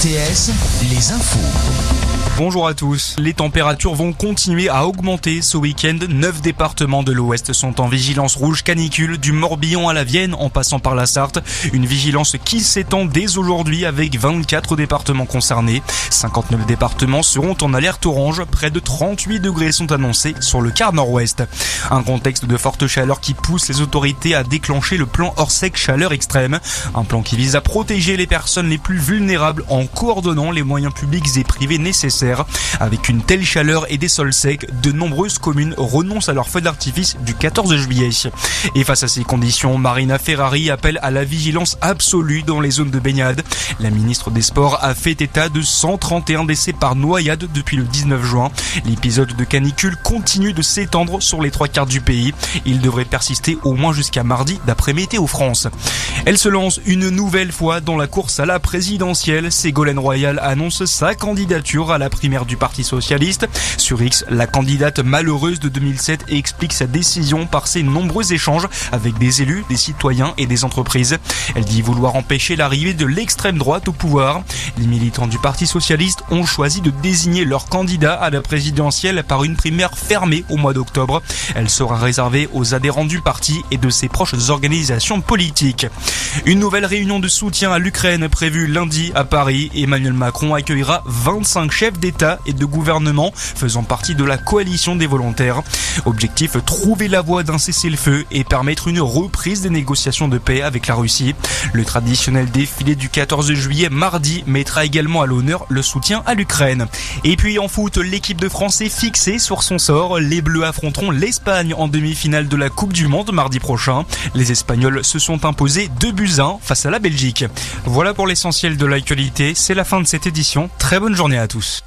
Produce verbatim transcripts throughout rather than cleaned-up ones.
T S, les infos. Bonjour à tous. Les températures vont continuer à augmenter ce week-end. Neuf départements de l'Ouest sont en vigilance rouge canicule, du Morbihan à la Vienne en passant par la Sarthe. Une vigilance qui s'étend dès aujourd'hui avec vingt-quatre départements concernés. cinquante-neuf départements seront en alerte orange. Près de trente-huit degrés sont annoncés sur le quart nord-ouest. Un contexte de forte chaleur qui pousse les autorités à déclencher le plan Orsec chaleur extrême. Un plan qui vise à protéger les personnes les plus vulnérables en coordonnant les moyens publics et privés nécessaires. Avec une telle chaleur et des sols secs, de nombreuses communes renoncent à leur feu d'artifice du quatorze juillet. Et face à ces conditions, Marina Ferrari appelle à la vigilance absolue dans les zones de baignade. La ministre des Sports a fait état de cent trente et un décès par noyade depuis le dix-neuf juin. L'épisode de canicule continue de s'étendre sur les trois quarts du pays. Il devrait persister au moins jusqu'à mardi d'après Météo France. Elle se lance une nouvelle fois dans la course à la présidentielle. Ségolène Royal annonce sa candidature à la primaire du Parti Socialiste. Sur X, la candidate malheureuse de deux mille sept explique sa décision par ses nombreux échanges avec des élus, des citoyens et des entreprises. Elle dit vouloir empêcher l'arrivée de l'extrême droite au pouvoir. Les militants du Parti Socialiste ont choisi de désigner leur candidat à la présidentielle par une primaire fermée au mois d'octobre. Elle sera réservée aux adhérents du parti et de ses proches organisations politiques. Une nouvelle réunion de soutien à l'Ukraine prévue lundi à Paris. Emmanuel Macron accueillera vingt-cinq chefs d'État et de gouvernement faisant partie de la coalition des volontaires. Objectif, trouver la voie d'un cessez-le-feu et permettre une reprise des négociations de paix avec la Russie. Le traditionnel défilé du quatorze juillet mardi mettra également à l'honneur le soutien à l'Ukraine. Et puis en foot, l'équipe de France est fixée sur son sort. Les Bleus affronteront l'Espagne en demi-finale de la Coupe du Monde mardi prochain. Les Espagnols se sont imposés deux buts à un face à la Belgique. Voilà pour l'essentiel de l'actualité. C'est la fin de cette édition. Très bonne journée à tous.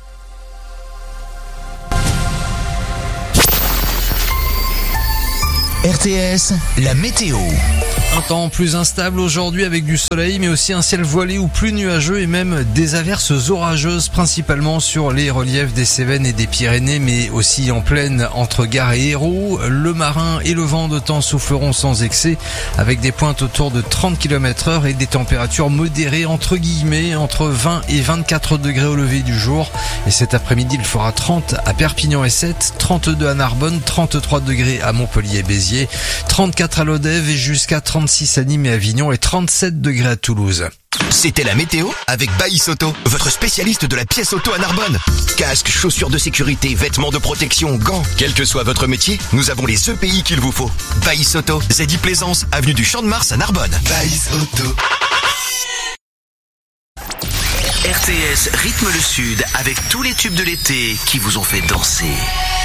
R T S, la météo. Un temps plus instable aujourd'hui avec du soleil mais aussi un ciel voilé ou plus nuageux et même des averses orageuses principalement sur les reliefs des Cévennes et des Pyrénées mais aussi en plaine entre Gare et Hérault. Le marin et le vent de temps souffleront sans excès avec des pointes autour de trente kilomètres heure et des températures modérées entre guillemets entre vingt et vingt-quatre degrés au lever du jour. Et cet après-midi il fera trente à Perpignan et Sète, trente-deux à Narbonne, trente-trois degrés à Montpellier et Béziers, trente-quatre à Lodève et jusqu'à trente-six à Nîmes et Avignon et trente-sept degrés à Toulouse. C'était la météo avec Baïs Auto, votre spécialiste de la pièce auto à Narbonne. Casques, chaussures de sécurité, vêtements de protection, gants. Quel que soit votre métier, nous avons les E P I qu'il vous faut. Baïs Auto, Zeddy Plaisance, avenue du Champ de Mars à Narbonne. Baïs Auto. R T S rythme le sud avec tous les tubes de l'été qui vous ont fait danser.